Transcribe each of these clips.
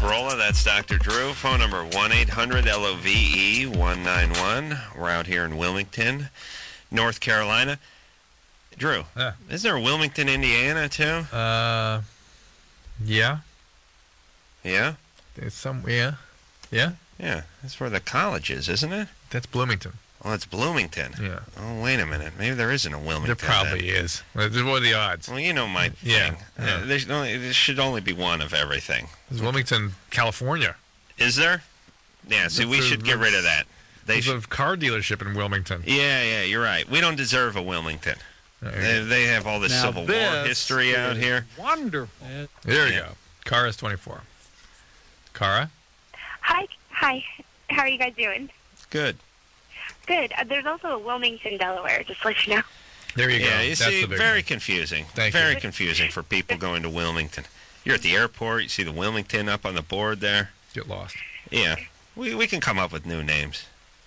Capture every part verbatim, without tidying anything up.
Carolla. That's Doctor Drew. Phone number one eight hundred L O V E one nine one. We're out here in Wilmington, North Carolina. Drew, yeah. Is there a Wilmington, Indiana, too? Uh, yeah. Yeah? There's some, yeah. Yeah? Yeah, that's where the college is, isn't it? That's Bloomington. Oh, it's Bloomington. Yeah. Oh, wait a minute. Maybe there isn't a Wilmington. There probably then. is. What are the odds? Well, you know my thing. Yeah. yeah. Uh, there's only, there should only be one of everything. There's Wilmington, California. Is there? Yeah, see, we should get rid of that. They There's should... a car dealership in Wilmington. Yeah, yeah, you're right. We don't deserve a Wilmington. They, they have all this now Civil this War history out here. Wonderful. There you Yeah. go. Kara's twenty-four. Kara? Hi, hi. How are you guys doing? Good. Good. Uh, there's also a Wilmington, Delaware, just to let you know. There you Yeah, go. you That's see, the big very one. confusing. Thank very you. confusing for people going to Wilmington. You're at the airport, you see the Wilmington up on the board there. Get lost. Yeah, we we can come up with new names.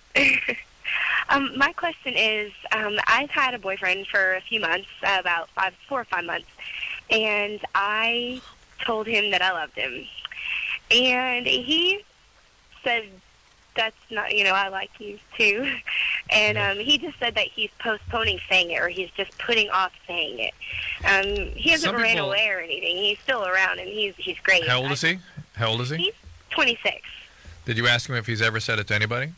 um, my question is, um, I've had a boyfriend for a few months, uh, about five, four or five months, and I told him that I loved him. And he said, that's not, you know, I like you too. And um, he just said that he's postponing saying it, or he's just putting off saying it. Um, he hasn't Some ran people- away or anything. He's still around, and he's he's great. How old is he? How old is he? He's twenty-six. Did you ask him if he's ever said it to anybody?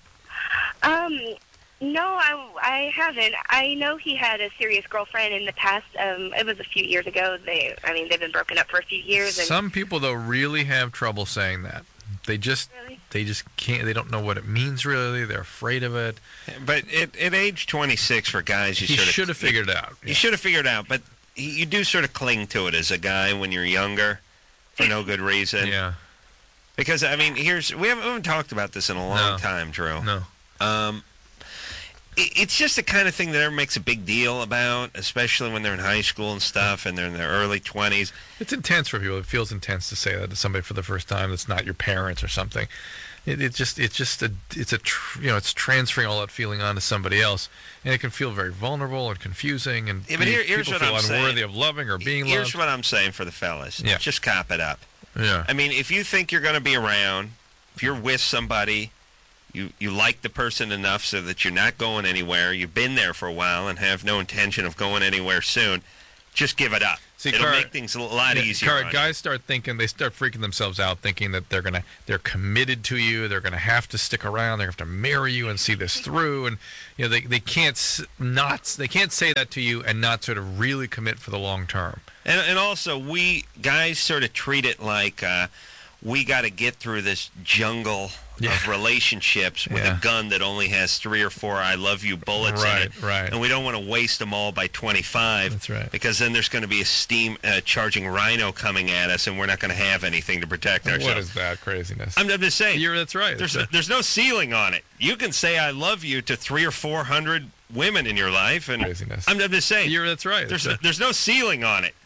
Um, no, I, I haven't. I know he had a serious girlfriend in the past. Um, it was a few years ago. They, I mean, they've been broken up for a few years. And Some people, though, really have trouble saying that. They just, Really? they just can't. They don't know what it means. Really, they're afraid of it. But at, at age twenty-six, for guys, you He sort of should have figured it out. You should have figured it out, but you you do sort of cling to it as a guy when you're younger for no good reason. Yeah. Because I mean, here's we haven't, we haven't talked about this in a long No. time, Drew. No. Um, it, it's just the kind of thing that everyone makes a big deal about, especially when they're in high school and stuff, and they're in their early twenties. It's intense for people. It feels intense to say that to somebody for the first time that's not your parents or something. It, it just, it's just a, it's a, tr- you know, it's transferring all that feeling onto somebody else, and it can feel very vulnerable and confusing, and Yeah, but be- here- here's people what feel I'm unworthy saying. of loving or being Here's loved. what I'm saying for the fellas. Yeah. Just cop it up. Yeah. I mean, if you think you're going to be around, if you're with somebody, you, you like the person enough so that you're not going anywhere, you've been there for a while and have no intention of going anywhere soon, just give it up. See, It'll Cara- make things a lot Yeah, easier. Cara, on you. guys start thinking, they start freaking themselves out, thinking that they're gonna, they're committed to you, they're gonna have to stick around, they have to marry you and see this through, and you know they they can't s- not, they can't say that to you and not sort of really commit for the long term. And, and also, we guys sort of treat it like uh, we got to get through this jungle Yeah. of relationships with Yeah. a gun that only has three or four "I love you" bullets in Right, it, right. and we don't want to waste them all by twenty-five. That's right. Because then there's going to be a steam uh, charging rhino coming at us, and we're not going to have anything to protect What ourselves. is that craziness? I'm, I'm just saying. You're, that's right. There's It's no, there's no ceiling on it. You can say "I love you" to three or four hundred women in your life, and Craziness. I'm, I'm just a- saying. You're, that's right. There's It's no, a- there's no ceiling on it.